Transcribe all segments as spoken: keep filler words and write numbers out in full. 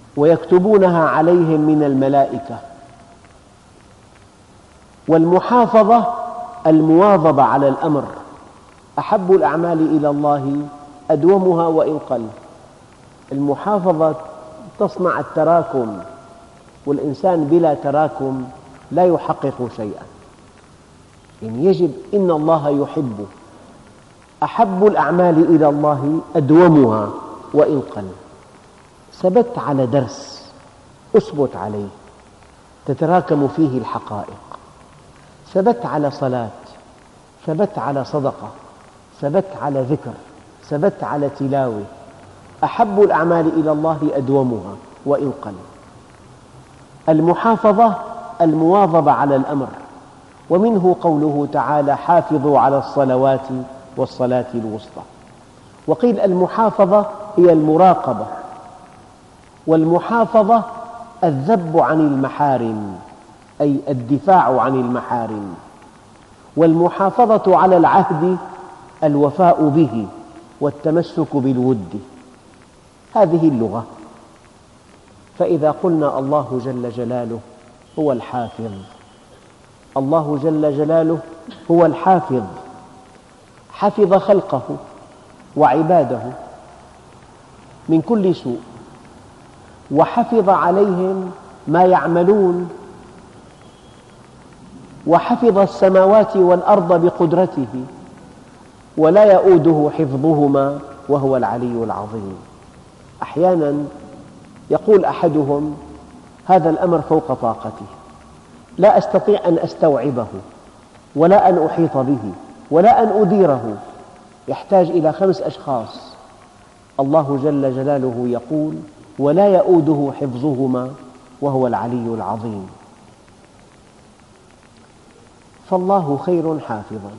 ويكتبونها عليهم من الملائكة. والمحافظة المواظبة على الأمر. أحب الأعمال إلى الله أدومها وإن قل. المحافظة تصنع التراكم، والإنسان بلا تراكم لا يحقق شيئا. يعني يجب، إن الله يحب، أحب الأعمال إلى الله أدومها وإن قل. ثبت على درس، أثبت عليه، تتراكم فيه الحقائق. ثبت على صلاة، ثبت على صدقة، ثبت على ذكر، ثبت على تلاوة. أحب الأعمال إلى الله أدومها وإن قل. المحافظة المواظبة على الأمر، ومنه قوله تعالى: حافظوا على الصلوات والصلاة الوسطى. وقيل المحافظة هي المراقبة، والمحافظة الذب عن المحارم، أي الدفاع عن المحارم. والمحافظة على العهد الوفاء به والتمسك بالود. هذه اللغة. فإذا قلنا الله جل جلاله هو الحافظ، الله جل جلاله هو الحافظ، حفظ خلقه وعباده من كل سوء، وحفظ عليهم ما يعملون، وحفظ السماوات والأرض بقدرته، ولا يؤوده حفظهما وهو العلي العظيم. أحياناً يقول أحدهم: هذا الأمر فوق طاقتي، لا أستطيع أن أستوعبه، ولا أن أحيط به، ولا أن أديره، يحتاج إلى خمس أشخاص. الله جل جلاله يقول: ولا يؤوده حفظهما وهو العلي العظيم. فالله خير حافظاً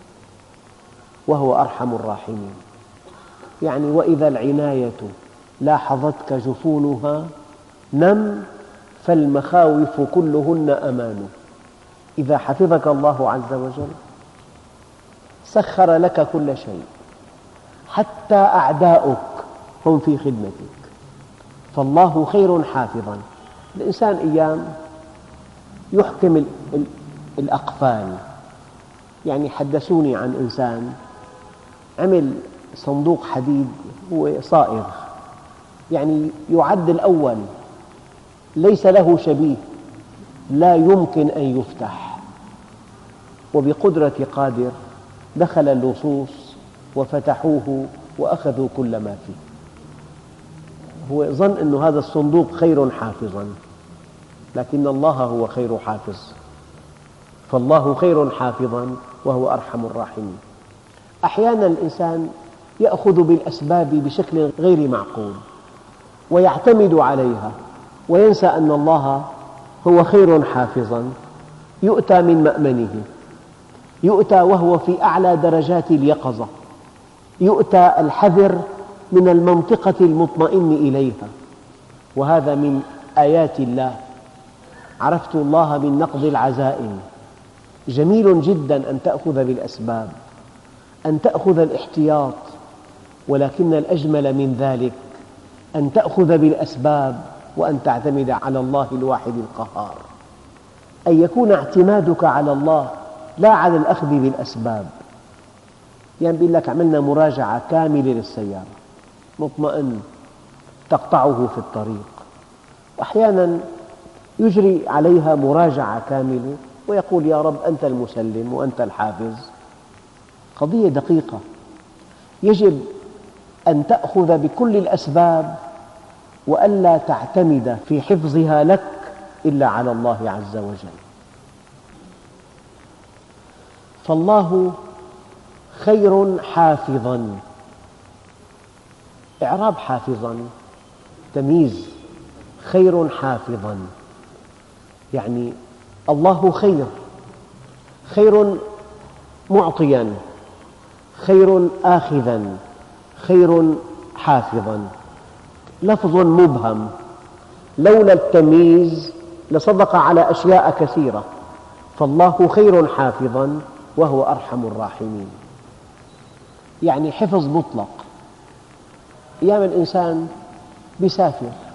وهو أرحم الراحمين. يعني وإذا العناية لاحظتك جفونها نم، فالمخاوف كلهن أمان. إذا حفظك الله عز وجل سخر لك كل شيء، حتى أعداؤك هم في خدمتك. فالله خير حافظاً. الإنسان أيام يحكم الأقفال. يعني حدثوني عن إنسان عمل صندوق حديد هو صائغ، يعني يعد الأول، ليس له شبيه، لا يمكن أن يفتح، وبقدرة قادر دخل اللصوص وفتحوه وأخذوا كل ما فيه. هو ظن أن هذا الصندوق خير حافظاً، لكن الله هو خير حافظ. فالله خير حافظاً وهو أرحم الراحمين. أحياناً الإنسان يأخذ بالأسباب بشكل غير معقول ويعتمد عليها، وينسى أن الله هو خير حافظاً. يؤتى من مأمنه، يؤتى وهو في أعلى درجات اليقظة، يؤتى الحذر من المنطقة المطمئن إليها، وهذا من آيات الله. عرفت الله من نقض العزائم. جميل جداً أن تأخذ بالأسباب، أن تأخذ الاحتياط، ولكن الأجمل من ذلك أن تأخذ بالأسباب وأن تعتمد على الله الواحد القهار. أن يكون اعتمادك على الله لا على الأخذ بالأسباب. يعني بيقول لك: عملنا مراجعة كاملة للسيارة، مطمئن، تقطعه في الطريق. وأحياناً يجري عليها مراجعة كاملة ويقول: يا رب أنت المسلم وأنت الحافظ. قضية دقيقة. يجب أن تأخذ بكل الأسباب وألا تعتمد في حفظها لك إلا على الله عز وجل. فالله خير حافظاً. إعراب حافظاً تمييز. خير حافظاً يعني الله خير، خير معطياً، خير آخذاً، خير حافظاً. لفظ مبهم، لولا التمييز لصدق على أشياء كثيرة. فالله خير حافظاً وهو أرحم الراحمين. يعني حفظ مطلق. أيام الإنسان يسافر